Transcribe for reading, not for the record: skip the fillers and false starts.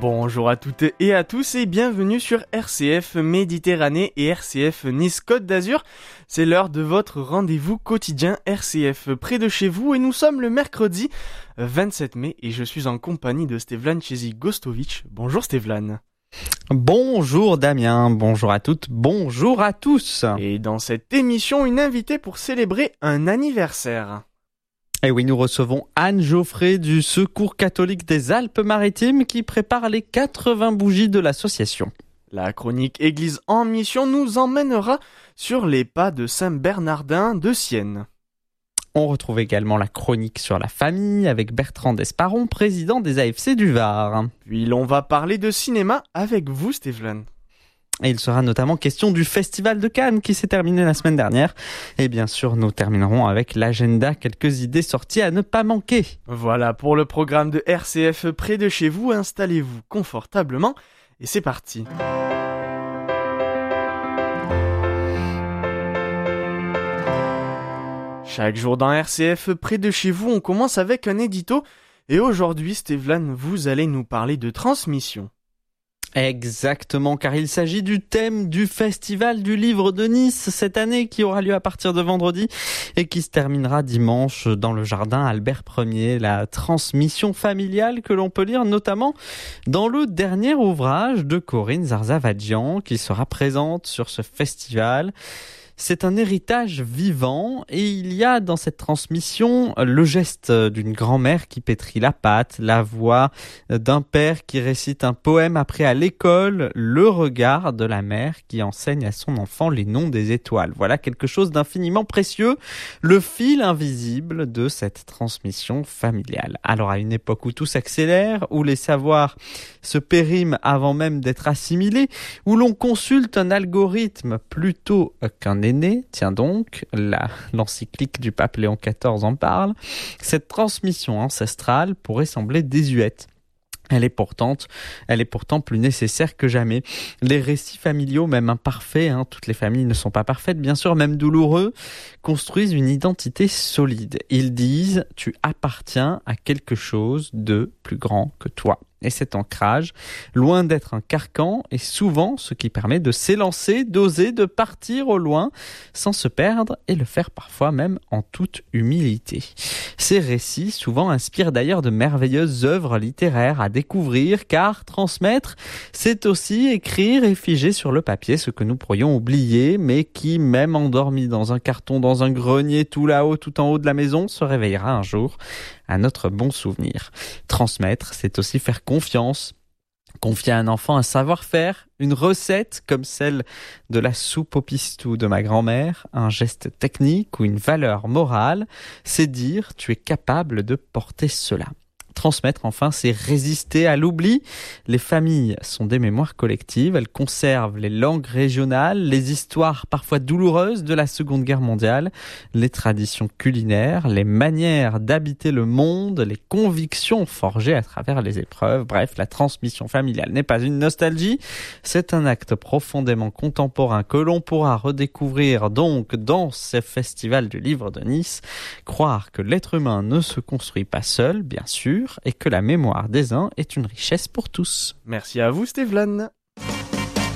Bonjour à toutes et à tous et bienvenue sur RCF Méditerranée et RCF Nice Côte d'Azur. C'est l'heure de votre rendez-vous quotidien RCF près de chez vous et nous sommes le mercredi 27 mai et je suis en compagnie de Stevlan Chezi-Gostovic. Bonjour Stevlan. Bonjour Damien, bonjour à toutes, bonjour à tous. Et dans cette émission, une invitée pour célébrer un anniversaire. Et oui, nous recevons Anne Geoffrey du Secours catholique des Alpes-Maritimes qui prépare les 80 bougies de l'association. La chronique Église en mission nous emmènera sur les pas de Saint Bernardin de Sienne. On retrouve également la chronique sur la famille avec Bertrand Desparon, président des AFC du Var. Puis l'on va parler de cinéma avec vous, Stevlan. Et il sera notamment question du Festival de Cannes qui s'est terminé la semaine dernière. Et bien sûr, nous terminerons avec l'agenda, quelques idées sorties à ne pas manquer. Voilà pour le programme de RCF près de chez vous. Installez-vous confortablement et c'est parti. Chaque jour dans RCF près de chez vous, on commence avec un édito. Et aujourd'hui, Stevlan, vous allez nous parler de transmission. Exactement, car il s'agit du thème du Festival du Livre de Nice cette année qui aura lieu à partir de vendredi et qui se terminera dimanche dans le jardin Albert Ier. La transmission familiale que l'on peut lire notamment dans le dernier ouvrage de Corinne Zarzavadjian qui sera présente sur ce festival. C'est un héritage vivant et il y a dans cette transmission le geste d'une grand-mère qui pétrit la pâte, la voix d'un père qui récite un poème après à l'école, le regard de la mère qui enseigne à son enfant les noms des étoiles. Voilà quelque chose d'infiniment précieux, le fil invisible de cette transmission familiale. Alors à une époque où tout s'accélère, où les savoirs se périment avant même d'être assimilés, où l'on consulte un algorithme plutôt qu'un aîné, tiens donc, l'encyclique du pape Léon XIV en parle, cette transmission ancestrale pourrait sembler désuète. Elle est pourtant plus nécessaire que jamais. Les récits familiaux, même imparfaits, toutes les familles ne sont pas parfaites, bien sûr, même douloureux, construisent une identité solide. Ils disent « tu appartiens à quelque chose de plus grand que toi ». Et cet ancrage, loin d'être un carcan, est souvent ce qui permet de s'élancer, d'oser, de partir au loin, sans se perdre et le faire parfois même en toute humilité. Ces récits souvent inspirent d'ailleurs de merveilleuses œuvres littéraires à découvrir, car transmettre, c'est aussi écrire et figer sur le papier ce que nous pourrions oublier, mais qui, même endormi dans un carton, dans un grenier tout là-haut, tout en haut de la maison, se réveillera un jour à notre bon souvenir. Transmettre, c'est aussi faire confiance. Confier à un enfant un savoir-faire, une recette comme celle de la soupe au pistou de ma grand-mère, un geste technique ou une valeur morale, c'est dire tu es capable de porter cela. Transmettre, enfin, c'est résister à l'oubli. Les familles sont des mémoires collectives. Elles conservent les langues régionales, les histoires parfois douloureuses de la Seconde Guerre mondiale, les traditions culinaires, les manières d'habiter le monde, les convictions forgées à travers les épreuves. Bref, la transmission familiale n'est pas une nostalgie. C'est un acte profondément contemporain que l'on pourra redécouvrir donc dans ce festival du livre de Nice. Croire que l'être humain ne se construit pas seul, bien sûr, et que la mémoire des uns est une richesse pour tous. Merci à vous, Stevlan.